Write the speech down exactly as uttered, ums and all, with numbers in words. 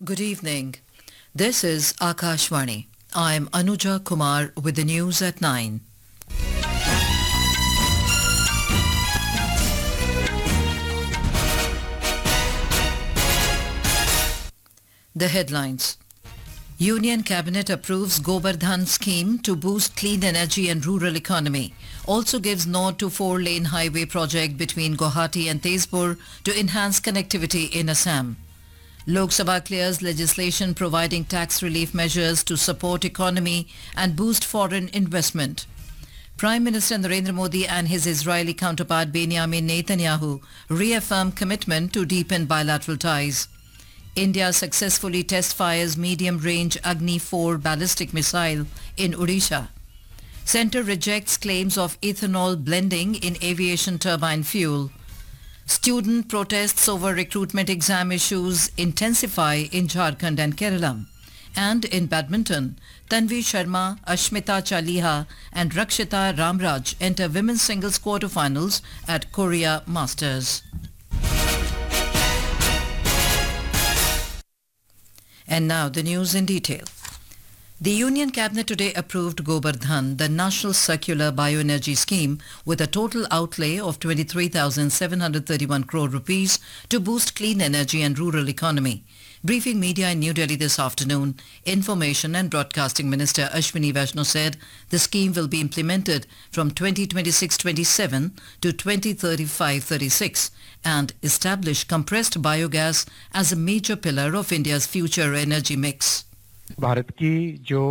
Good evening. This is Akashvani. I'm Anuja Kumar with the news at nine. The headlines. Union Cabinet approves Gobardhan scheme to boost clean energy and rural economy. Also gives nod to four-lane highway project between Guwahati and Tezpur to enhance connectivity in Assam. Lok Sabha clears legislation providing tax relief measures to support economy and boost foreign investment. Prime Minister Narendra Modi and his Israeli counterpart Benjamin Netanyahu reaffirm commitment to deepen bilateral ties. India successfully test fires medium-range Agni four ballistic missile in Odisha. Centre rejects claims of ethanol blending in aviation turbine fuel. Student protests over recruitment exam issues intensify in Jharkhand and Kerala. And in badminton, Tanvi Sharma, Ashmita Chaliha and Rakshita Ramraj enter women's singles quarterfinals at Korea Masters. And now the news in detail. The Union Cabinet today approved Gobardhan, the National Circular Bioenergy Scheme, with a total outlay of twenty-three thousand seven hundred thirty-one crore rupees to boost clean energy and rural economy. Briefing media in New Delhi this afternoon, Information and Broadcasting Minister Ashwini Vaishnaw said the scheme will be implemented from twenty twenty-six twenty-seven to twenty thirty-five thirty-six and establish compressed biogas as a major pillar of India's future energy mix. Bharat की जो